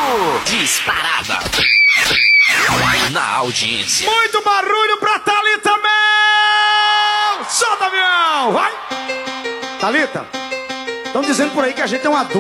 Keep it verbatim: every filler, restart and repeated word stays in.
Disparada na audiência. Muito barulho pra Thalita Mel! Solta, avião! Vai! Thalita, estão dizendo por aí que a gente é uma